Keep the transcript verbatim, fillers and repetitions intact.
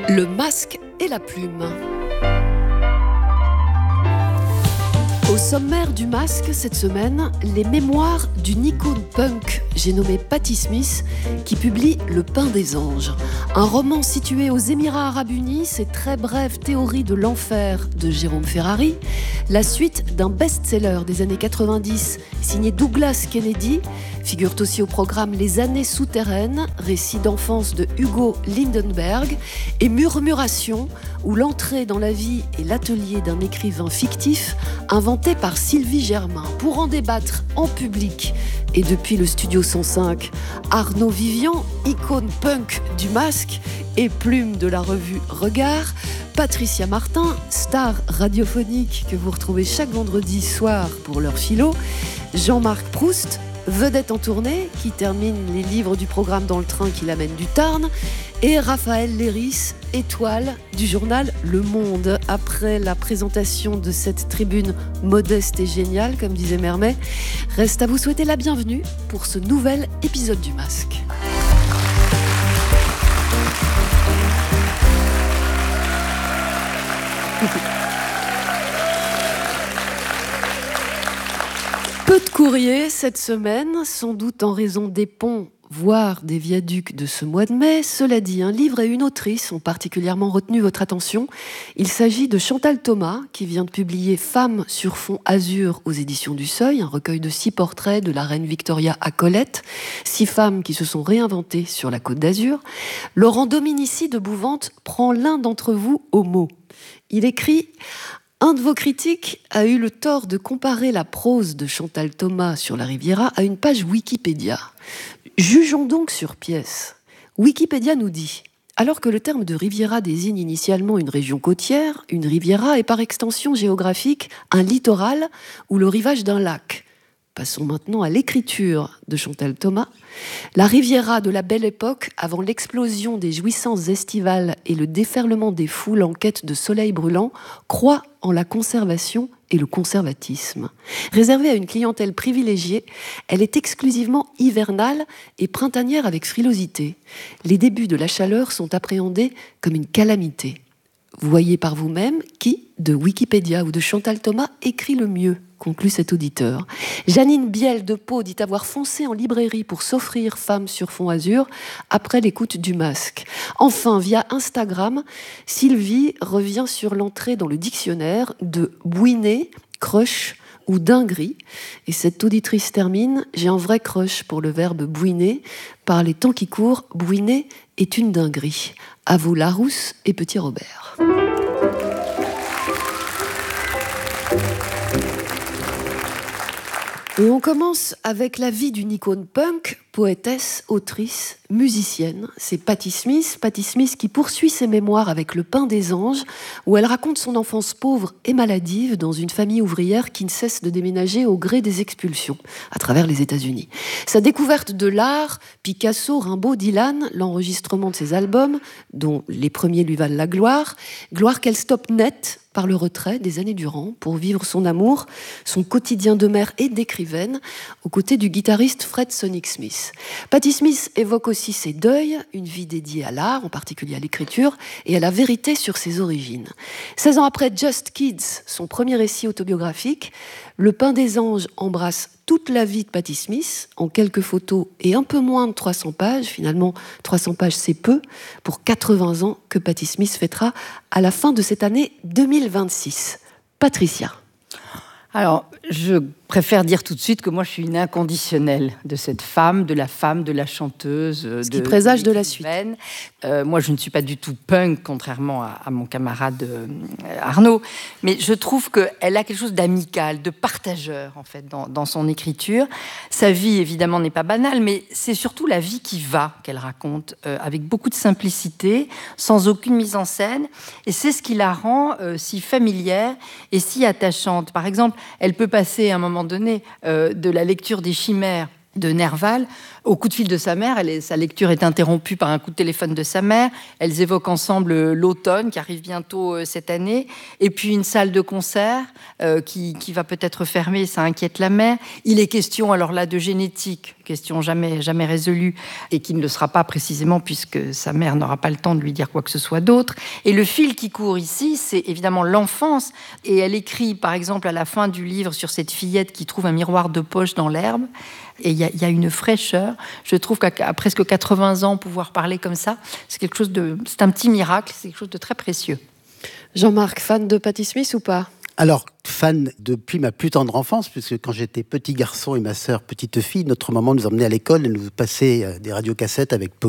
Le masque et la plume. Au sommaire du masque cette semaine, les mémoires d'une icône punk, j'ai nommé Patti Smith, qui publie Le Pain des Anges. Un roman situé aux Émirats Arabes Unis, ses très brèves théories de l'enfer de Jérôme Ferrari, la suite d'un best-seller des années quatre-vingt-dix signé Douglas Kennedy, figurent aussi au programme Les années souterraines, récit d'enfance de Hugo Lindenberg, et Murmuration, où l'entrée dans la vie et l'atelier d'un écrivain fictif inventé par Sylvie Germain. Pour en débattre en public et depuis le studio cent cinq, Arnaud Vivian, icône punk du masque et plume de la revue Regard, Patricia Martin, star radiophonique que vous retrouvez chaque vendredi soir pour l'heure philo, Jean-Marc Proust, vedette en tournée, qui termine les livres du programme dans le train qui l'amène du Tarn, et Raphaël Léris, étoile du journal Le Monde. Après la présentation de cette tribune modeste et géniale, comme disait Mermet, reste à vous souhaiter la bienvenue pour ce nouvel épisode du Masque. Peu de courriers cette semaine, sans doute en raison des ponts, voire des viaducs de ce mois de mai. Cela dit, un livre et une autrice ont particulièrement retenu votre attention. Il s'agit de Chantal Thomas, qui vient de publier Femmes sur fond azur aux éditions du Seuil, un recueil de six portraits de la reine Victoria à Colette, six femmes qui se sont réinventées sur la Côte d'Azur. Laurent Dominici de Bouvante prend l'un d'entre vous au mot. Il écrit... Un de vos critiques a eu le tort de comparer la prose de Chantal Thomas sur la Riviera à une page Wikipédia. Jugeons donc sur pièce. Wikipédia nous dit « Alors que le terme de Riviera désigne initialement une région côtière, une riviera est par extension géographique un littoral ou le rivage d'un lac. » Passons maintenant à l'écriture de Chantal Thomas. La Riviera de la Belle Époque, avant l'explosion des jouissances estivales et le déferlement des foules en quête de soleil brûlant, croit en la conservation et le conservatisme. Réservée à une clientèle privilégiée, elle est exclusivement hivernale et printanière avec frilosité. Les débuts de la chaleur sont appréhendés comme une calamité. Voyez par vous-même qui, de Wikipédia ou de Chantal Thomas, écrit le mieux, conclut cet auditeur. Janine Biel de Pau dit avoir foncé en librairie pour s'offrir Femmes sur fond azur après l'écoute du Masque. Enfin, via Instagram, Sylvie revient sur l'entrée dans le dictionnaire de bouiner, crush ou dinguerie. Et cette auditrice termine « J'ai un vrai crush pour le verbe bouiner. Par les temps qui courent, bouiner est une dinguerie. » À vous Larousse et Petit Robert. Et on commence avec la vie d'une icône punk, poétesse, autrice, musicienne. C'est Patti Smith. Patti Smith qui poursuit ses mémoires avec Le Pain des Anges, où elle raconte son enfance pauvre et maladive dans une famille ouvrière qui ne cesse de déménager au gré des expulsions à travers les États-Unis. Sa découverte de l'art, Picasso, Rimbaud, Dylan, l'enregistrement de ses albums, dont les premiers lui valent la gloire, gloire qu'elle stoppe net par le retrait des années durant pour vivre son amour, son quotidien de mère et d'écrivaine, aux côtés du guitariste Fred Sonic Smith. Patti Smith évoque aussi ses deuils, une vie dédiée à l'art, en particulier à l'écriture, et à la vérité sur ses origines. seize ans après Just Kids, son premier récit autobiographique, Le Pain des Anges embrasse toute la vie de Patti Smith, en quelques photos et un peu moins de trois cents pages. Finalement, trois cents pages, c'est peu, pour quatre-vingts ans que Patti Smith fêtera à la fin de cette année deux mille vingt-six. Patricia. Alors, je préfère dire tout de suite que moi, je suis une inconditionnelle de cette femme, de la femme, de la chanteuse. Ce qui présage de, de la suite. Euh, moi, je ne suis pas du tout punk, contrairement à, à mon camarade euh, Arnaud, mais je trouve qu'elle a quelque chose d'amical, de partageur, en fait, dans, dans son écriture. Sa vie, évidemment, n'est pas banale, mais c'est surtout la vie qui va qu'elle raconte, euh, avec beaucoup de simplicité, sans aucune mise en scène, et c'est ce qui la rend euh, si familière et si attachante. Par exemple, elle peut passer à un moment donné euh, de la lecture des Chimères de Nerval. Au coup de fil de sa mère, elle est, sa lecture est interrompue par un coup de téléphone de sa mère. Elles évoquent ensemble l'automne qui arrive bientôt euh, cette année, et puis une salle de concert euh, qui, qui va peut-être fermer, ça inquiète la mère. Il est question alors là de génétique, question jamais, jamais résolue, et qui ne le sera pas précisément puisque sa mère n'aura pas le temps de lui dire quoi que ce soit d'autre. Et le fil qui court ici, c'est évidemment l'enfance, et elle écrit par exemple à la fin du livre sur cette fillette qui trouve un miroir de poche dans l'herbe. Et il y, y a une fraîcheur. Je trouve qu'à à presque quatre-vingts ans, pouvoir parler comme ça, c'est quelque chose de, c'est un petit miracle, c'est quelque chose de très précieux. Jean-Marc, fan de Patti Smith ou pas ? Alors, fan depuis ma plus tendre enfance, puisque quand j'étais petit garçon et ma sœur petite fille, notre maman nous emmenait à l'école et nous passait des radiocassettes avec Pauline.